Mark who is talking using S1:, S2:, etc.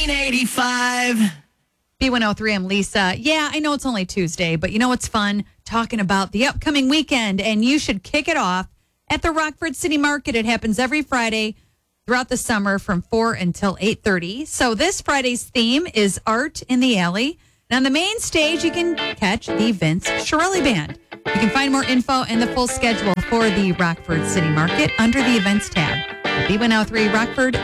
S1: 1985.
S2: B103, I'm Lisa. Yeah, I know it's only Tuesday, but you know what's fun? Talking about the upcoming weekend, and you should kick it off at the Rockford City Market. It happens every Friday throughout the summer from 4 until 8:30. So this Friday's theme is Art in the Alley. And on the main stage, you can catch the Vince Shirelli Band. You can find more info and the full schedule for the Rockford City Market under the Events tab. B103 Rockford